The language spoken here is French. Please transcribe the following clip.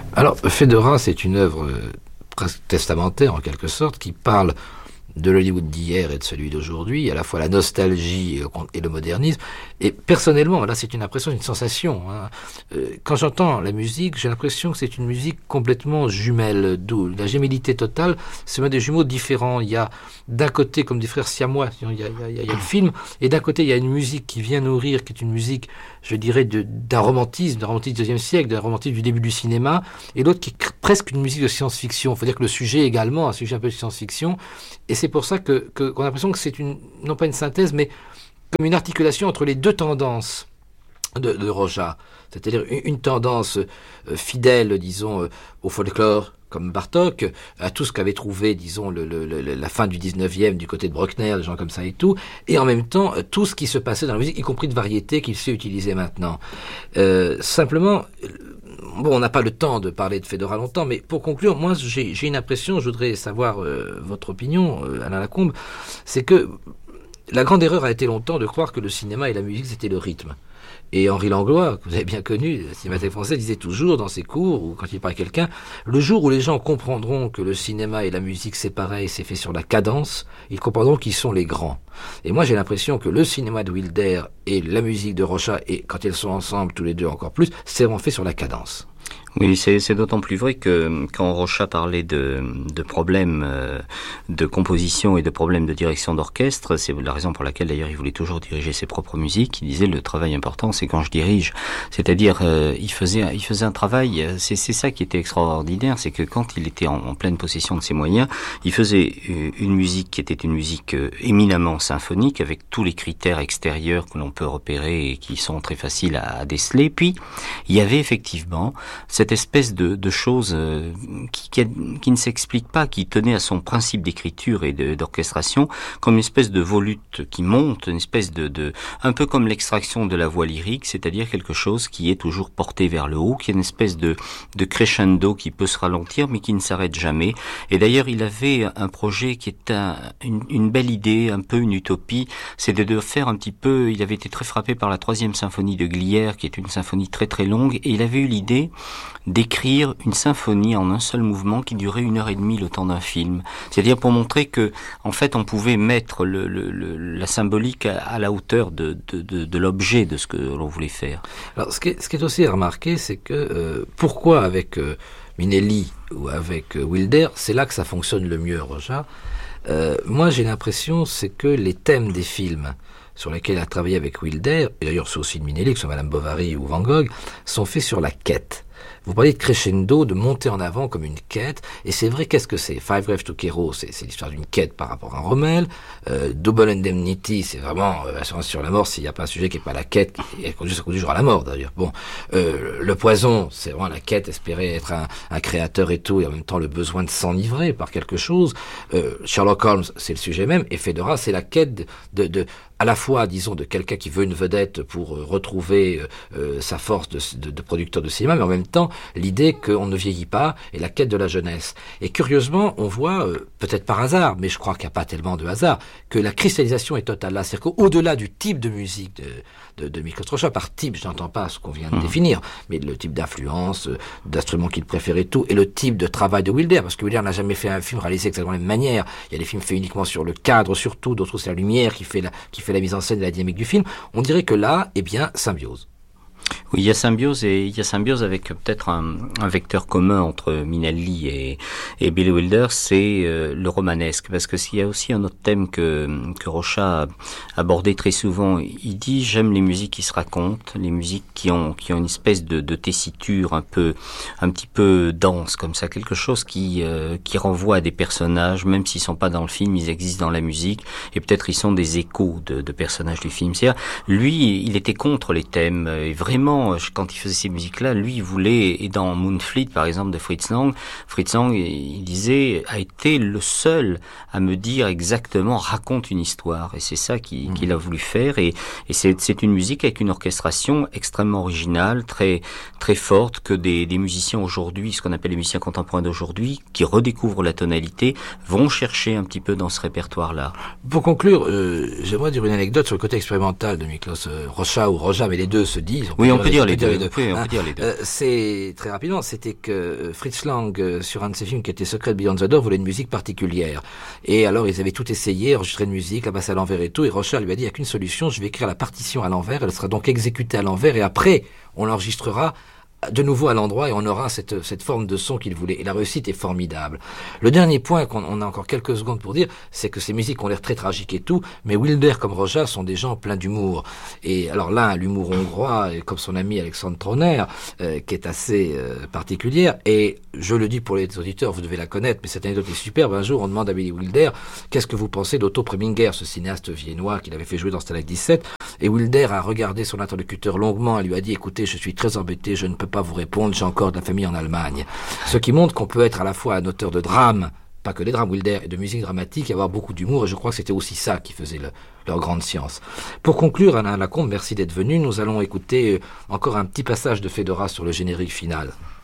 Alors, Fedora, c'est une œuvre presque testamentaire en quelque sorte, qui parle de l'Hollywood d'hier et de celui d'aujourd'hui, à la fois la nostalgie et le modernisme. Et personnellement, là c'est une impression, une sensation. Hein. Quand j'entends la musique, j'ai l'impression que c'est une musique complètement jumelle, d'où la gémellité totale, c'est même des jumeaux différents. Il y a d'un côté, comme des frères siamois, il y a le film, et d'un côté il y a une musique qui vient nourrir, qui est une musique, je dirais, d'un romantisme du deuxième siècle, d'un romantisme du début du cinéma, et l'autre qui est presque une musique de science-fiction. Il faut dire que le sujet est également un sujet un peu de science-fiction, et c'est pour ça qu'on a l'impression que c'est non pas une synthèse, mais comme une articulation entre les deux tendances de Roja. C'est-à-dire une tendance fidèle, disons, au folklore, comme Bartók, à tout ce qu'avait trouvé, disons, la fin du 19e, du côté de Bruckner, des gens comme ça et tout, et en même temps, tout ce qui se passait dans la musique, y compris de variété qu'il sait utiliser maintenant. Simplement, bon, on n'a pas le temps de parler de Fedora longtemps, mais pour conclure, moi, j'ai une impression, je voudrais savoir votre opinion, Alain Lacombe, c'est que la grande erreur a été longtemps de croire que le cinéma et la musique, c'était le rythme. Et Henri Langlois, que vous avez bien connu, le cinémathèque français, disait toujours dans ses cours, ou quand il parlait à quelqu'un, le jour où les gens comprendront que le cinéma et la musique, c'est pareil, c'est fait sur la cadence, ils comprendront qu'ils sont les grands. Et moi, j'ai l'impression que le cinéma de Wilder et la musique de Rocha, et quand ils sont ensemble, tous les deux encore plus, c'est vraiment fait sur la cadence. Oui, c'est d'autant plus vrai que quand Rocha parlait de problèmes de composition et de problèmes de direction d'orchestre, c'est la raison pour laquelle d'ailleurs il voulait toujours diriger ses propres musiques. Il disait le travail important, c'est quand je dirige. C'est-à-dire, il faisait un travail. C'est ça qui était extraordinaire, c'est que quand il était en pleine possession de ses moyens, il faisait une musique qui était une musique éminemment symphonique avec tous les critères extérieurs que l'on peut repérer et qui sont très faciles à déceler. Puis il y avait effectivement cette espèce de chose qui ne s'explique pas, qui tenait à son principe d'écriture et d'orchestration, comme une espèce de volute qui monte, une espèce un peu comme l'extraction de la voix lyrique, c'est-à-dire quelque chose qui est toujours porté vers le haut, qui est une espèce de crescendo qui peut se ralentir, mais qui ne s'arrête jamais. Et d'ailleurs, il avait un projet qui est une belle idée, un peu une utopie, c'est de faire un petit peu, il avait été très frappé par la 3e symphonie de Glier, qui est une symphonie très très longue, et il avait eu l'idée d'écrire une symphonie en un seul mouvement qui durait 1h30 le temps d'un film. C'est-à-dire pour montrer que, en fait, on pouvait mettre la symbolique à la hauteur de l'objet de ce que l'on voulait faire. Alors, ce qui est aussi à remarquer, c'est que pourquoi avec Minelli ou avec Wilder, c'est là que ça fonctionne le mieux, Roja. Moi, j'ai l'impression, c'est que les thèmes des films sur lesquels il a travaillé avec Wilder, et d'ailleurs c'est aussi de Minelli, que ce soit Madame Bovary ou Van Gogh, sont faits sur la quête. Vous parlez de crescendo, de monter en avant comme une quête, et c'est vrai, qu'est-ce que c'est? Five Graves to Kero, c'est l'histoire d'une quête par rapport à Rommel. Double Indemnity, c'est vraiment assurance sur la mort s'il n'y a pas un sujet qui n'est pas la quête, et ça conduit toujours à la mort d'ailleurs. Bon, le poison, c'est vraiment la quête, espérer être un créateur et tout, et en même temps le besoin de s'enivrer par quelque chose. Sherlock Holmes, c'est le sujet même, et Fedora, c'est la quête à la fois, disons, de quelqu'un qui veut une vedette pour retrouver sa force de producteur de cinéma, mais en même temps, l'idée qu'on ne vieillit pas et la quête de la jeunesse. Et curieusement, on voit, peut-être par hasard, mais je crois qu'il n'y a pas tellement de hasard, que la cristallisation est totale là. C'est-à-dire qu'au-delà du type de musique de Miklos Rocha, par type, je n'entends pas ce qu'on vient de définir, mais le type d'influence, d'instruments qu'il préférait tout, et le type de travail de Wilder, parce que Wilder n'a jamais fait un film réalisé exactement de la même manière. Il y a des films faits uniquement sur le cadre, surtout, d'autres c'est la lumière qui fait la mise en scène et la dynamique du film. On dirait que là, eh bien, symbiose. Oui, il y a symbiose avec peut-être un vecteur commun entre Minelli et Billy Wilder, c'est le romanesque, parce que s'il y a aussi un autre thème que Rocha a abordé très souvent, il dit j'aime les musiques qui se racontent, les musiques qui ont une espèce de tessiture un petit peu dense comme ça, quelque chose qui renvoie à des personnages, même s'ils sont pas dans le film, ils existent dans la musique et peut-être ils sont des échos de personnages du film. C'est-à-dire, lui, il était contre les thèmes et vraiment, quand il faisait ces musiques-là, lui, il voulait, et dans Moonfleet, par exemple, de Fritz Lang, il disait, a été le seul à me dire exactement, raconte une histoire. Et c'est ça qu'il a voulu faire. Et c'est une musique avec une orchestration extrêmement originale, très, très forte, que des musiciens aujourd'hui, ce qu'on appelle les musiciens contemporains d'aujourd'hui, qui redécouvrent la tonalité, vont chercher un petit peu dans ce répertoire-là. Pour conclure, j'aimerais dire une anecdote sur le côté expérimental de Miklos Rocha ou Roja, mais les deux se disent. Oui, Oui, on peut dire les deux. Oui, on peut dire les deux. C'est très rapidement, c'était que Fritz Lang, sur un de ses films qui était Secret Beyond the Door, voulait une musique particulière. Et alors, ils avaient tout essayé, enregistré une musique, la passer à l'envers et tout. Et Rocha lui a dit, il n'y a qu'une solution, je vais écrire la partition à l'envers, elle sera donc exécutée à l'envers, et après, on l'enregistrera de nouveau à l'endroit et on aura cette forme de son qu'il voulait. Et la réussite est formidable. Le dernier point qu'on a encore quelques secondes pour dire, c'est que ces musiques ont l'air très tragiques et tout, mais Wilder comme Roja sont des gens pleins d'humour. Et alors l'un a l'humour hongrois, comme son ami Alexandre Troner, qui est assez particulière. Et je le dis pour les auditeurs, vous devez la connaître, mais cette anecdote est superbe. Un jour, on demande à Billy Wilder, qu'est-ce que vous pensez d'Otto Preminger, ce cinéaste viennois qu'il avait fait jouer dans Stalag 17. Et Wilder a regardé son interlocuteur longuement et lui a dit, écoutez, je suis très embêté, je ne peux pas vous répondre, j'ai encore de la famille en Allemagne. Ce qui montre qu'on peut être à la fois un auteur de drame, pas que des drames Wilder, et de musique dramatique, et avoir beaucoup d'humour, et je crois que c'était aussi ça qui faisait leur grande science. Pour conclure, Alain Lacombe, merci d'être venu, nous allons écouter encore un petit passage de Fedora sur le générique final.